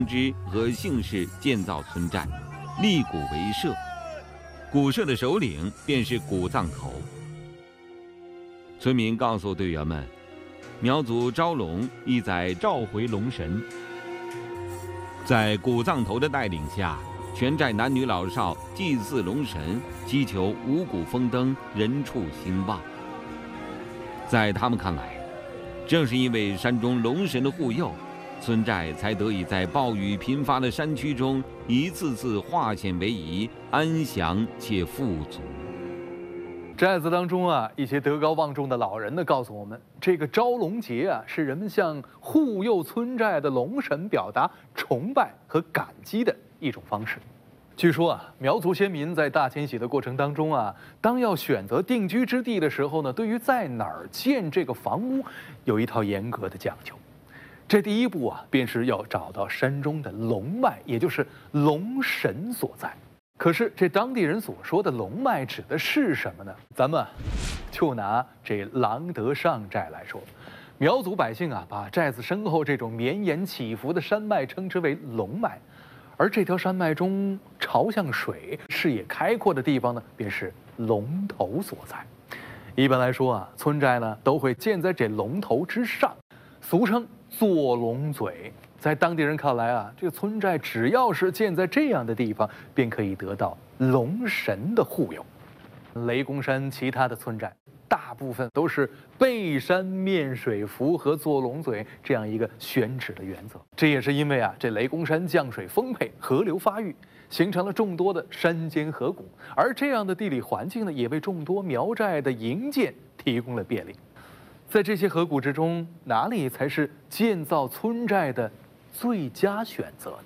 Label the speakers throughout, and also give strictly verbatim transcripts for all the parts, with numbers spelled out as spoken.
Speaker 1: 支和姓氏建造村寨，立谷为社。谷社的首领便是谷藏头。村民告诉队员们，苗族招龙意在召回龙神。在谷藏头的带领下，全寨男女老少祭祀龙神，祈求五谷丰登，人畜兴旺。在他们看来，正是因为山中龙神的护佑，村寨才得以在暴雨频发的山区中一次次化险为夷，安详且富足。
Speaker 2: 寨子当中啊，一些德高望重的老人呢，告诉我们，这个招龙节啊，是人们向护佑村寨的龙神表达崇拜和感激的一种方式。据说啊，苗族先民在大迁徙的过程当中啊，当要选择定居之地的时候呢，对于在哪儿建这个房屋，有一套严格的讲究。这第一步啊，便是要找到山中的龙脉，也就是龙神所在。可是这当地人所说的龙脉指的是什么呢？咱们就拿这郎德上寨来说，苗族百姓啊，把寨子身后这种绵延起伏的山脉称之为龙脉，而这条山脉中朝向水、视野开阔的地方呢，便是龙头所在。一般来说啊，村寨呢都会建在这龙头之上，俗称坐龙嘴。在当地人看来啊，这个村寨只要是建在这样的地方，便可以得到龙神的护佑。雷公山其他的村寨，大部分都是背山面水，符合坐龙嘴这样一个选址的原则。这也是因为啊，这雷公山降水丰沛，河流发育，形成了众多的山间河谷，而这样的地理环境呢，也为众多苗寨的营建提供了便利。在这些河谷之中，哪里才是建造村寨的最佳选择呢？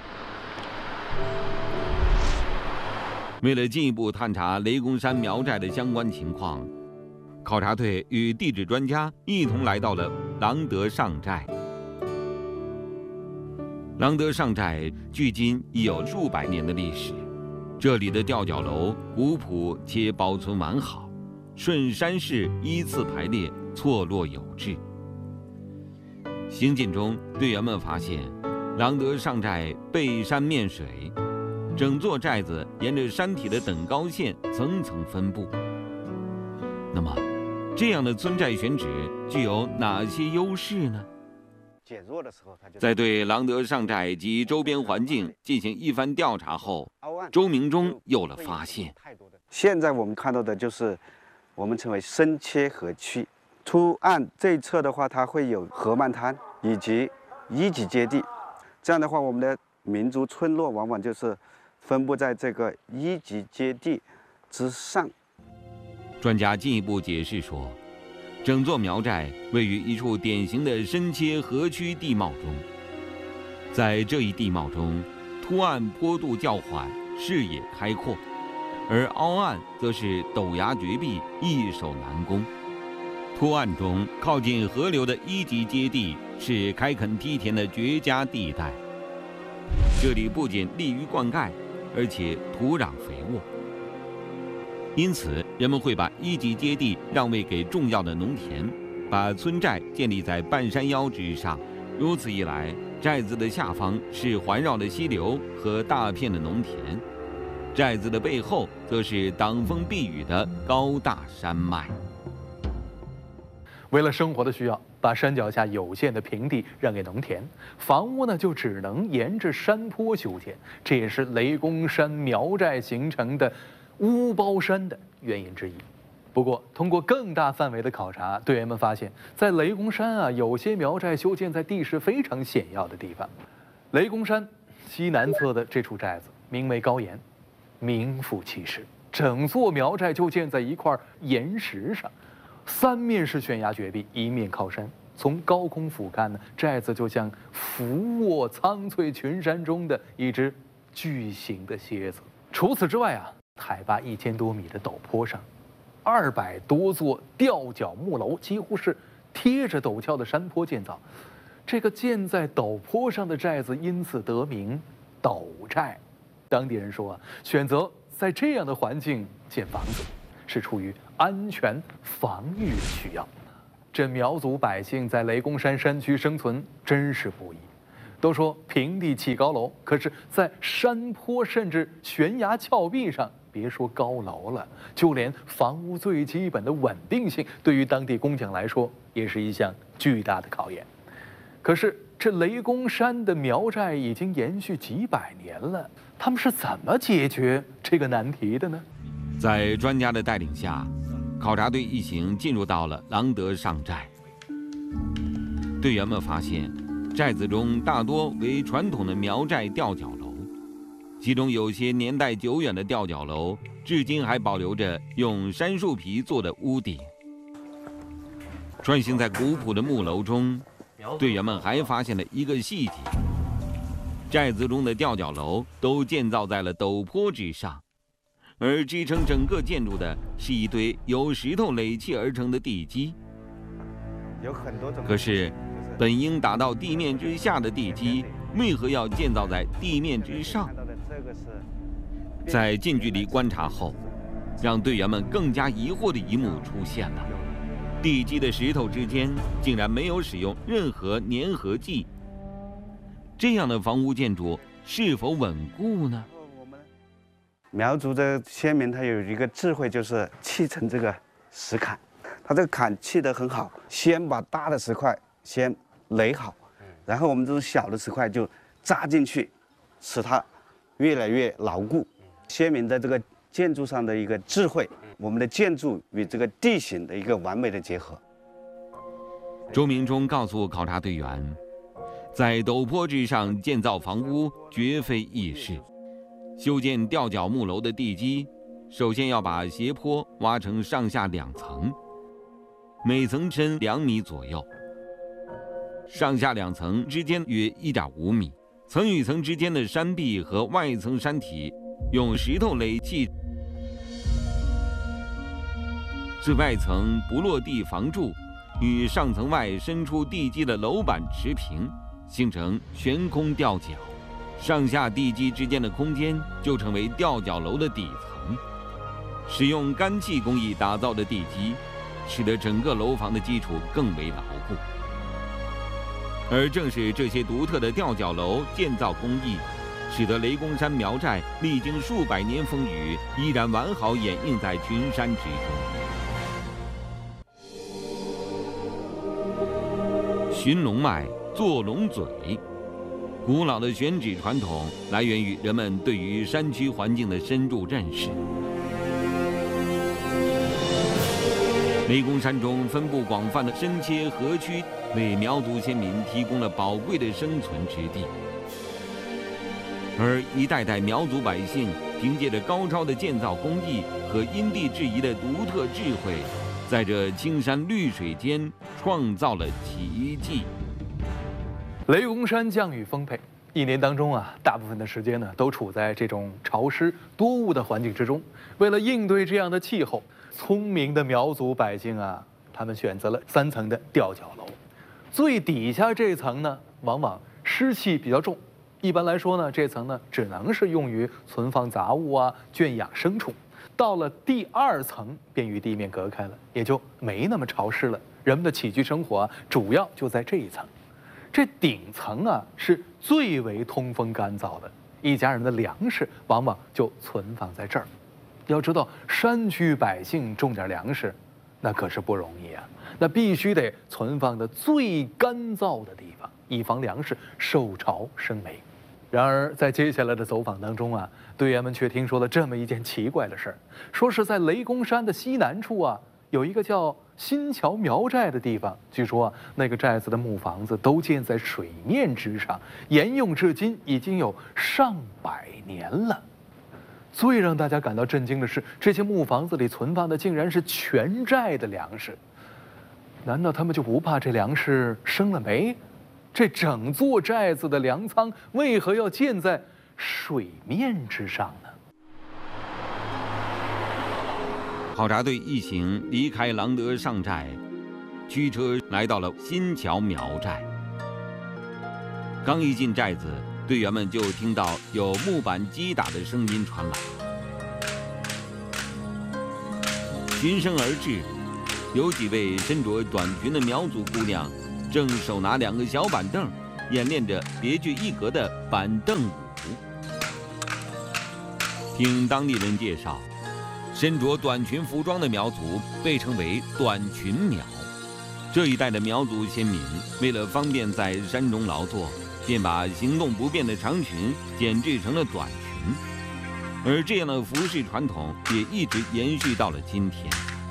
Speaker 1: 为了进一步探查雷公山苗寨的相关情况，考察队与地质专家一同来到了郎德上寨。郎德上寨距今已有数百年的历史，这里的吊脚楼古朴且保存完好，顺山势依次排列，错落有致。行进中，队员们发现，郎德上寨背山面水，整座寨子沿着山体的等高线层层分布。那么，这样的村寨选址具有哪些优势呢？在对郎德上寨及周边环境进行一番调查后，周明忠有了发现。
Speaker 3: 现在我们看到的就是我们称为深切河区。突岸这一侧的话，它会有河漫滩以及一级阶地。这样的话，我们的民族村落往往就是分布在这个一级阶地之上。
Speaker 1: 专家进一步解释说，整座苗寨位于一处典型的深切河区地貌中，在这一地貌中，凸岸坡度较缓，视野开阔，而凹岸则是陡崖绝壁，易守难攻。凸岸中靠近河流的一级阶地是开垦梯田的绝佳地带，这里不仅利于灌溉，而且土壤肥沃，因此人们会把一级阶地让位给重要的农田，把村寨建立在半山腰之上。如此一来，寨子的下方是环绕的溪流和大片的农田，寨子的背后则是挡风避雨的高大山脉。
Speaker 2: 为了生活的需要，把山脚下有限的平地让给农田，房屋呢就只能沿着山坡修建，这也是雷公山苗寨形成的屋包山的原因之一。不过，通过更大范围的考察，队员们发现，在雷公山啊，有些苗寨修建在地势非常险要的地方。雷公山西南侧的这处寨子名为高岩，名副其实，整座苗寨就建在一块岩石上。三面是悬崖绝壁，一面靠山。从高空俯瞰呢，寨子就像俯卧苍翠群山中的一只巨型的蝎子。除此之外啊，海拔一千多米的陡坡上，二百多座吊脚木楼几乎是贴着陡峭的山坡建造。这个建在陡坡上的寨子因此得名陡寨。当地人说啊，选择在这样的环境建房子，是出于安全防御的需要。这苗族百姓在雷公山山区生存真是不易， 都说平地起高楼，可是，在山坡甚至悬崖峭壁上，别说高楼了，就连房屋最基本的稳定性，对于当地工匠来说，也是一项巨大的考验。可是，这雷公山的苗寨已经延续几百年了，他们是怎么解决这个难题的呢？
Speaker 1: 在专家的带领下，考察队一行进入到了郎德上寨。队员们发现，寨子中大多为传统的苗寨吊脚楼，其中有些年代久远的吊脚楼，至今还保留着用杉树皮做的屋顶。穿行在古朴的木楼中，队员们还发现了一个细节：寨子中的吊脚楼都建造在了陡坡之上。而支撑整个建筑的是一堆由石头垒砌而成的地基。
Speaker 3: 有很多种。
Speaker 1: 可是，本应打到地面之下的地基，为何要建造在地面之上？在近距离观察后，让队员们更加疑惑的一幕出现了：地基的石头之间竟然没有使用任何粘合剂。这样的房屋建筑是否稳固呢？
Speaker 3: 苗族的先民他有一个智慧，就是砌成这个石坎，他这个坎砌得很好，先把大的石块先垒好，然后我们这种小的石块就扎进去，使它越来越牢固。先民的这个建筑上的一个智慧，我们的建筑与这个地形的一个完美的结合。
Speaker 1: 周明忠告诉考察队员，在陡坡之上建造房屋绝非易事。修建吊脚木楼的地基，首先要把斜坡挖成上下两层，每层深两米左右，上下两层之间约一点五米。层与层之间的山壁和外层山体用石头垒砌，最外层不落地房柱与上层外伸出地基的楼板持平，形成悬空吊脚。上下地基之间的空间就成为吊脚楼的底层。使用干砌工艺打造的地基，使得整个楼房的基础更为牢固。而正是这些独特的吊脚楼建造工艺，使得雷公山苗寨历经数百年风雨，依然完好掩映在群山之中。寻龙脉，坐龙嘴。古老的选址传统来源于人们对于山区环境的深入认识。雷公山中分布广泛的深切河区，为苗族先民提供了宝贵的生存之地。而一代代苗族百姓凭借着高超的建造工艺和因地制宜的独特智慧，在这青山绿水间创造了奇迹。
Speaker 2: 雷公山降雨丰沛，一年当中啊，大部分的时间呢都处在这种潮湿多雾的环境之中。为了应对这样的气候，聪明的苗族百姓啊，他们选择了三层的吊脚楼。最底下这层呢，往往湿气比较重，一般来说呢，这层呢只能是用于存放杂物啊、圈养牲畜。到了第二层，便与地面隔开了，也就没那么潮湿了。人们的起居生活啊，主要就在这一层。这顶层啊是最为通风干燥的，一家人的粮食往往就存放在这儿。要知道，山区百姓种点粮食，那可是不容易啊，那必须得存放的最干燥的地方，以防粮食受潮生霉。然而，在接下来的走访当中啊，队员们却听说了这么一件奇怪的事儿，说是在雷公山的西南处啊，有一个叫新桥苗寨的地方，据说啊，那个寨子的木房子都建在水面之上，沿用至今已经有上百年了。最让大家感到震惊的是，这些木房子里存放的竟然是全寨的粮食。难道他们就不怕这粮食生了霉？这整座寨子的粮仓为何要建在水面之上呢？
Speaker 1: 考察队一行离开郎德上寨，驱车来到了新桥苗寨。刚一进寨子，队员们就听到有木板击打的声音传来。循声而至，有几位身着短裙的苗族姑娘，正手拿两个小板凳， 演练着别具一格的板凳舞。听当地人介绍，身着短裙服装的苗族被称为短裙苗。这一带的苗族先民为了方便在山中劳作，便把行动不便的长裙剪制成了短裙，而这样的服饰传统也一直延续到了今天。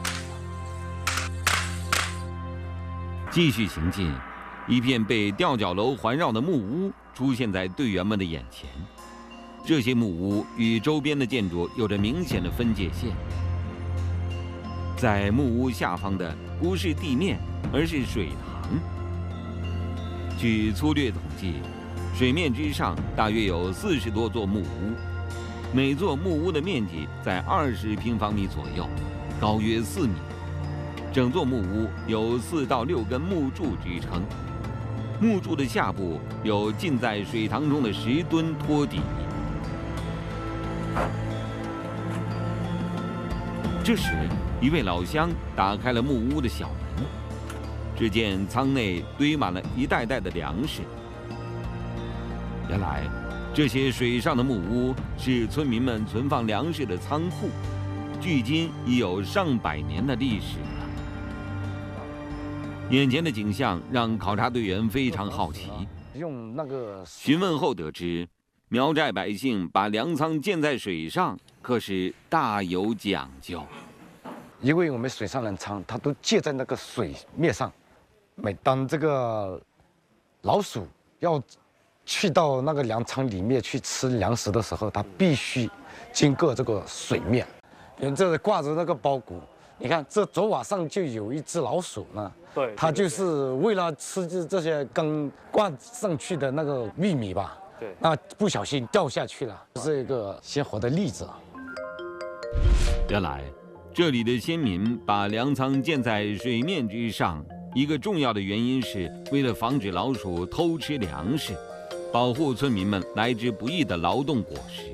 Speaker 1: 继续行进，一片被吊脚楼环绕的木屋出现在队员们的眼前。这些木屋与周边的建筑有着明显的分界线。在木屋下方的不是地面，而是水塘。据粗略统计，水面之上大约有四十多座木屋，每座木屋的面积在二十平方米左右，高约四米。整座木屋有四到六根木柱支撑，木柱的下部有浸在水塘中的石墩托底。这时，一位老乡打开了木屋的小门，只见舱内堆满了一袋袋的粮食。原来，这些水上的木屋是村民们存放粮食的仓库，距今已有上百年的历史了。眼前的景象让考察队员非常好奇，
Speaker 4: 用那个
Speaker 1: 询问后得知，苗寨百姓把粮仓建在水上，可是大有讲究。
Speaker 4: 因为我们水上粮仓它都建在那个水面上，每当这个老鼠要去到那个粮仓里面去吃粮食的时候，它必须经过这个水面。比如这挂着那个包谷，你看这昨晚上就有一只老鼠呢，
Speaker 5: 对，
Speaker 4: 它就是为了吃这这些刚挂上去的那个玉米吧，
Speaker 5: 对，
Speaker 4: 那不小心掉下去了，这是一个鲜活的例子。
Speaker 1: 原来，这里的先民把粮仓建在水面之上，一个重要的原因是为了防止老鼠偷吃粮食，保护村民们来之不易的劳动果实。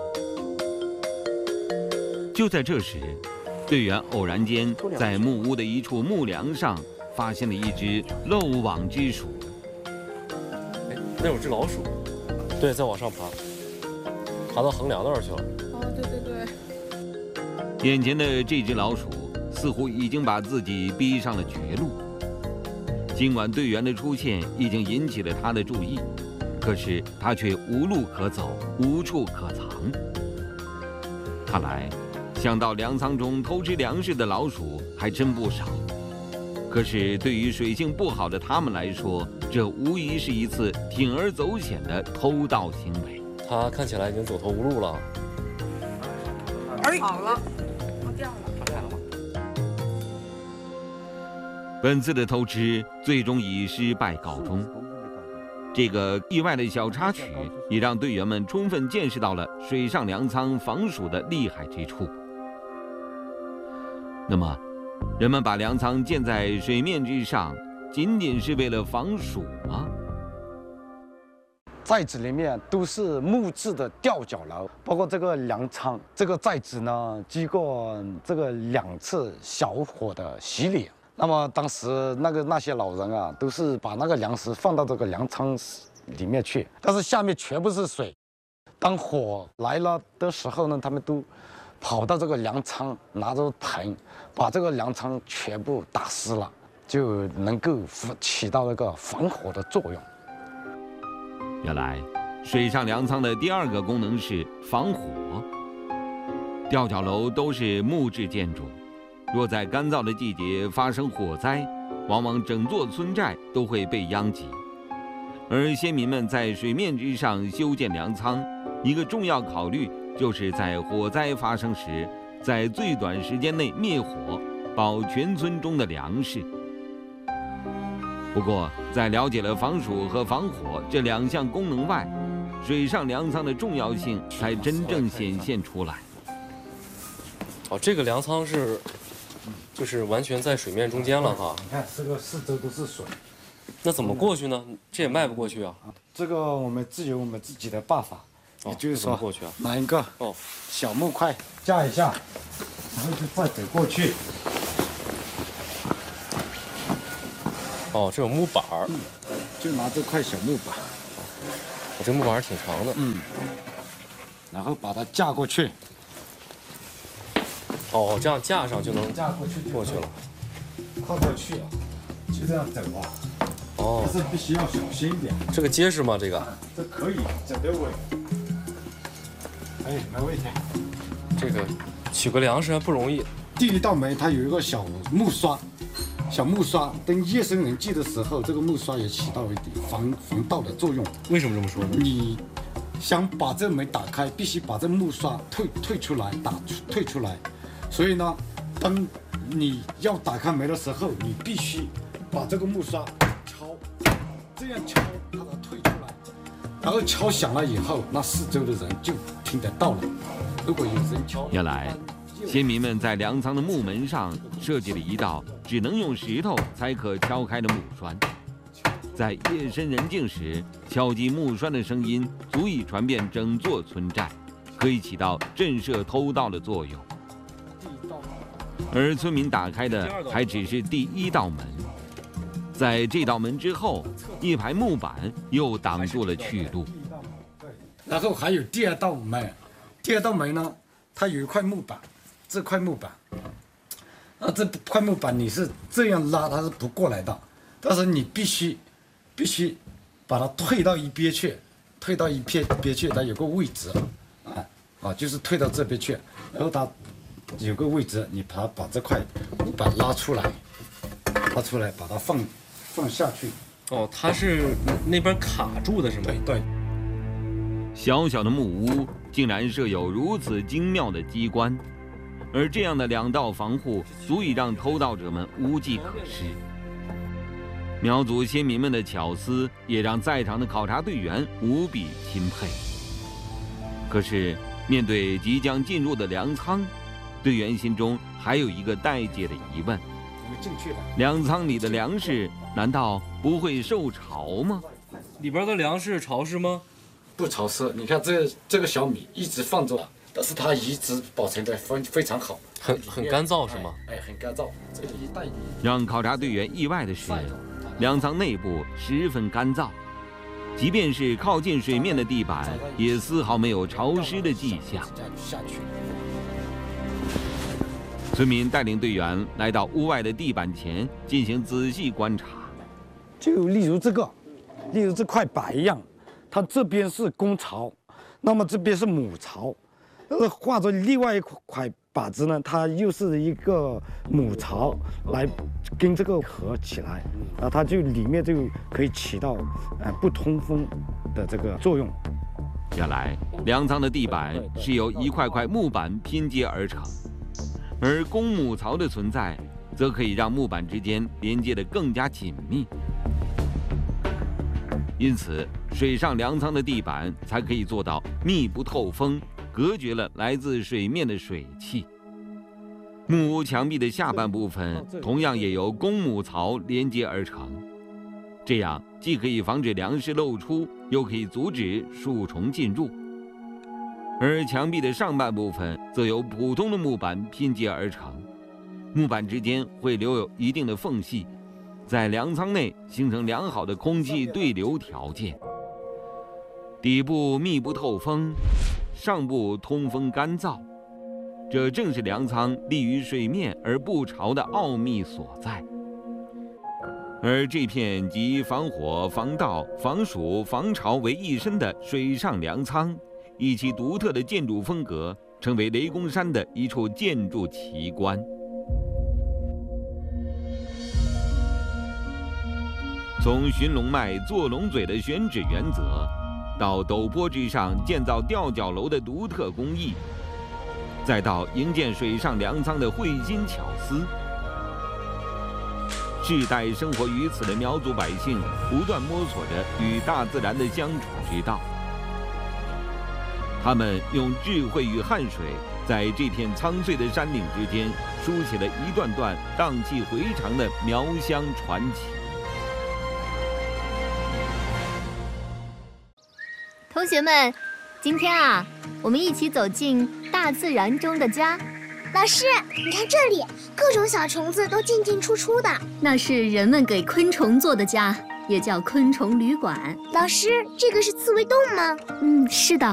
Speaker 1: 就在这时，队员偶然间在木屋的一处木梁上发现了一只漏网之鼠。
Speaker 5: 哎，那有只老鼠，对，在往上爬，爬到横梁那儿去了。
Speaker 6: 哦，对对对。
Speaker 1: 眼前的这只老鼠似乎已经把自己逼上了绝路。尽管队员的出现已经引起了他的注意，可是他却无路可走，无处可藏。看来，想到粮仓中偷吃粮食的老鼠还真不少。可是对于水性不好的他们来说，这无疑是一次铤而走险的偷盗行为。
Speaker 5: 他看起来已经走投无路了。
Speaker 6: 哎，好了，掉了。
Speaker 5: 掉了吗？
Speaker 1: 本次的偷吃最终以失败告终。这个意外的小插曲也让队员们充分见识到了水上粮仓防鼠的厉害之处。那么，人们把粮仓建在水面之上，仅仅是为了防鼠吗？
Speaker 4: 寨子里面都是木质的吊脚楼，包括这个粮仓。这个寨子呢，经过这个两次小火的洗礼。那么当时那个那些老人啊，都是把那个粮食放到这个粮仓里面去，但是下面全部是水。当火来了的时候呢，他们都跑到这个粮仓，拿着盆把这个粮仓全部打湿了，就能够起到那个防火的作用。
Speaker 1: 原来，水上粮仓的第二个功能是防火。吊脚楼都是木质建筑，若在干燥的季节发生火灾，往往整座村寨都会被殃及。而先民们在水面之上修建粮仓，一个重要考虑就是在火灾发生时，在最短时间内灭火，保全村中的粮食。不过，在了解了防暑和防火这两项功能外，水上粮仓的重要性才真正显现出来。
Speaker 5: 哦，这个粮仓是，就是完全在水面中间了哈。
Speaker 4: 你看，这个四周都是水，
Speaker 5: 那怎么过去呢？这也迈不过去啊。
Speaker 4: 这个我们自有我们自己的办法，
Speaker 5: 哦、
Speaker 4: 也就是说，
Speaker 5: 怎么过去啊？
Speaker 4: 拿一个
Speaker 5: 哦
Speaker 4: 小木块架一下，然后就再走过去。
Speaker 5: 哦，这有木板儿。
Speaker 4: 就拿这块小木板，
Speaker 5: 我这木板还挺长的。
Speaker 4: 嗯，然后把它架过去。
Speaker 5: 哦，这样架上就能
Speaker 4: 架过去
Speaker 5: 过去了。
Speaker 4: 跨过去啊，就这样走啊。
Speaker 5: 哦，
Speaker 4: 但是必须要小心一点。
Speaker 5: 这个结实吗？这个？
Speaker 4: 这可以，走得稳。哎，没问题。
Speaker 5: 这个取个粮食还不容易。
Speaker 4: 第一道门它有一个小木刷，小木刷，等夜深人静的时候，这个木刷也起到一点防防盗的作用。
Speaker 5: 为什么这么说呢？
Speaker 4: 你想把这门打开，必须把这木刷退退出来，打出退出来。所以呢，当你要打开门的时候，你必须把这个木刷敲，这样敲它才退出来。然后敲响了以后，那四周的人就听得到了。如果有人敲，
Speaker 1: 原来先民们在粮仓的木门上设计了一道只能用石头才可敲开的木栓，在夜深人静时，敲击木栓的声音足以传遍整座村寨，可以起到震慑偷盗的作用。而村民打开的还只是第一道门，在这道门之后，一排木板又挡住了去路。
Speaker 4: 然后还有第二道门，第二道门呢，它有一块木板，这块木板，啊，这块木板你是这样拉，它是不过来的，但是你必须必须把它退到一边去，退到一边边去，它有个位置，啊啊，就是退到这边去，然后它有个位置，你把它把这块木板拉出来，拉出来，把它放放下去。
Speaker 5: 哦，它是那边卡住的是吗？
Speaker 4: 对对。
Speaker 1: 小小的木屋竟然设有如此精妙的机关，而这样的两道防护足以让偷盗者们无计可施。苗族先民们的巧思也让在场的考察队员无比钦佩。可是面对即将进入的粮仓，队员心中还有一个待解的疑问：粮仓里的粮食难道不会受潮吗？
Speaker 5: 里边的粮食潮湿吗？
Speaker 4: 不潮湿，你看这这个小米一直放着，但是它一直保存得非非常好，
Speaker 5: 很很干燥是吗？
Speaker 4: 哎，很干燥。这里一带
Speaker 1: 让考察队员意外的是，粮仓内部十分干燥，即便是靠近水面的地板，也丝毫没有潮湿的迹象。村民带领队员来到屋外的地板前进行仔细观察。
Speaker 4: 就例如这个，例如这块板一样。它这边是公槽，那么这边是母槽，呃，画着另外一块板子呢，它又是一个母槽，来跟这个合起来，啊，它就里面就可以起到呃不通风的这个作用。
Speaker 1: 原来粮仓的地板是由一块块木板拼接而成，而公母槽的存在，则可以让木板之间连接得更加紧密。因此，水上粮仓的地板才可以做到密不透风，隔绝了来自水面的水汽。木屋墙壁的下半部分同样也由公母槽连接而成，这样既可以防止粮食漏出，又可以阻止蛀虫进入。而墙壁的上半部分则由普通的木板拼接而成，木板之间会留有一定的缝隙，在粮仓内形成良好的空气对流条件。底部密不透风，上部通风干燥，这正是粮仓立于水面而不潮的奥秘所在。而这片集防火、防盗、防暑、防潮为一身的水上粮仓，以其独特的建筑风格，成为雷公山的一处建筑奇观。从寻龙脉坐龙嘴的选址原则，到陡坡之上建造吊脚楼的独特工艺，再到营建水上粮仓的慧心巧思，世代生活于此的苗族百姓不断摸索着与大自然的相处之道。他们用智慧与汗水，在这片苍翠的山岭之间，书写了一段段荡气回肠的苗乡传奇。
Speaker 7: 同学们，今天啊，我们一起走进大自然中的家。
Speaker 8: 老师，你看这里，各种小虫子都进进出出的。
Speaker 7: 那是人们给昆虫做的家。 也叫昆虫旅馆。
Speaker 8: 老师，这个是刺猬洞吗？
Speaker 7: 嗯，是的。